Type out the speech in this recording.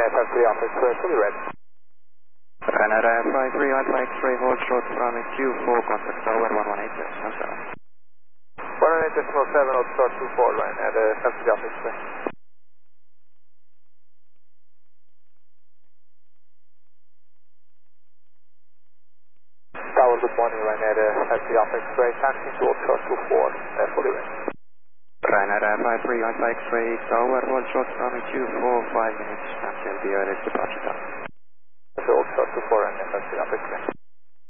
FF3 Alpha X-ray, fully ready. Ryanair Alpha 3 Alpha X-ray, hold short from Q4, contact tower 118.7. 118.7, hold short 24, Ryanair FF3 Alpha X-ray. Tower, good morning, Ryanair FF3 Alpha X-ray, taxi to hold short 24, fully ready. Ryanair Alpha 3 Alpha X-ray, tower, hold short from Q4, 5 minutes until the earliest departure time. Hold short 24, Ryanair FF3 Alpha X-ray.